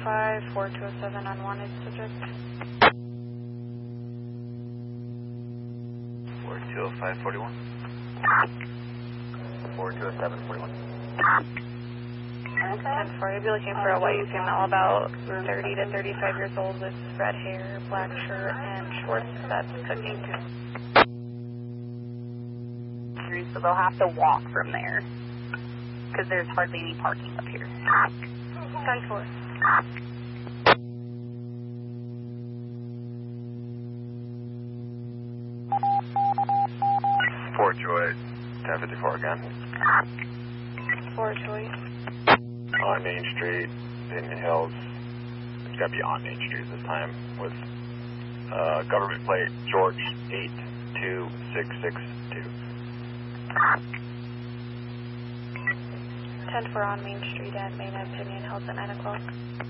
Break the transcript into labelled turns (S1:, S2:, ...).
S1: 4205, 4207, unwanted subject.
S2: 4205, 41. 4207, 41.
S1: 10-4, you'll be looking for a white female about 30 to 35 years old with red hair, black shirt, and shorts that's cooking.
S3: So they'll have to walk from there because there's hardly any parking up here.
S1: 10-4.
S2: Fort Joy, 1054 again.
S1: Fort Joy.
S2: On Main Street, Indian Hills. It's got to be on Main Street this time with government plate George 82662.
S1: 10-4 on Main Street at Main Ave, Indian Hills at 9 o'clock.